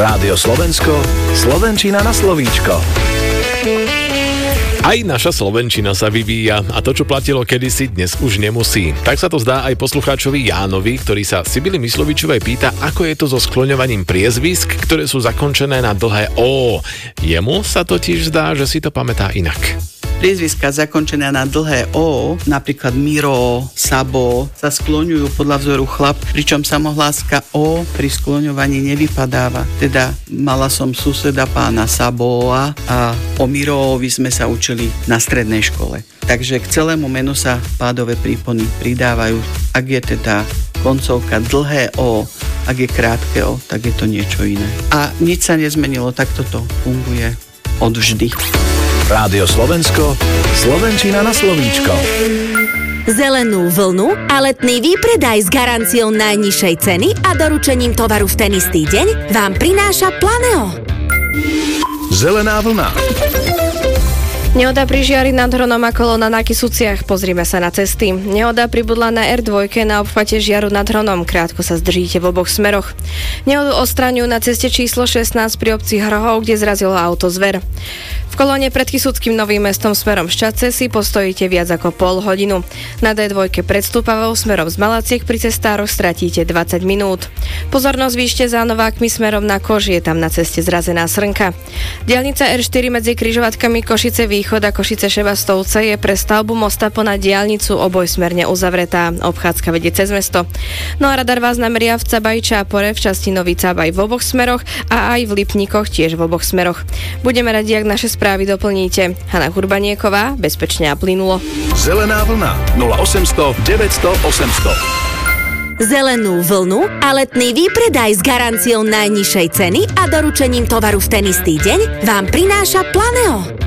Rádio Slovensko, slovenčina na slovíčko. Aj naša slovenčina sa vyvíja a to, čo platilo kedysi, dnes už nemusí. Tak sa to zdá aj poslucháčovi Jánovi, ktorý sa Sibily Myslovičovej pýta, ako je to so skloňovaním priezvisk, ktoré sú zakončené na dlhé O. Jemu sa totiž zdá, že si to pamätá inak. Priezviska zakončené na dlhé O, napríklad Miro, Sabo, sa skloňujú podľa vzoru chlap, pričom samohláska O pri skloňovaní nevypadáva. Teda mala som suseda pána Saboa a o Mirovi sme sa učili na strednej škole. Takže k celému menu sa pádové prípony pridávajú. Ak je teda koncovka dlhé O, ak je krátke O, tak je to niečo iné. A nič sa nezmenilo, tak toto funguje odvždy. Rádio Slovensko, slovenčina na slovíčko. Zelenú vlnu a letný výpredaj s garanciou najnižšej ceny a doručením tovaru v ten istý deň vám prináša Planeo. Zelená vlna. Nehoda pri Žiari nad Hronom a kolóna na Kysuciach. Pozrime sa na cesty. Nehoda pribudla na R2 na obchvate Žiaru nad Hronom. Krátko sa zdržíte v oboch smeroch. Nehodu odstraňujú na ceste číslo 16 pri obci Hrohov, kde zrazilo auto Zver. V kolóne pred Kysuckým Novým Mestom smerom Šťadce si postojíte viac ako pol hodinu. Na D2 pred Stupavou smerom z Malaciek pri cestároch stratíte 20 minút. Pozornosť výšte za Novákmi smerom na Koš, je tam na ceste zrazená srnka. Diaľnica R4 medzi križovatkami Košice Východ a Košice Šebastovce je pre stavbu mosta ponad diaľnicu obojsmerne uzavretá. Obchádzka vedie cez mesto. No a radar vás nameria v Cabaji Čápore v časti Nový Cabaj v oboch smeroch a aj v Lipníkoch tiež v oboch smeroch. Budeme radi, ak naše správy doplníte. Hana Hurbanieková, bezpečne a plynulo. Zelená vlna 0800 900 800. Zelenú vlnu a letný výpredaj s garanciou najnižšej ceny a doručením tovaru v ten istý deň vám prináša Planeo.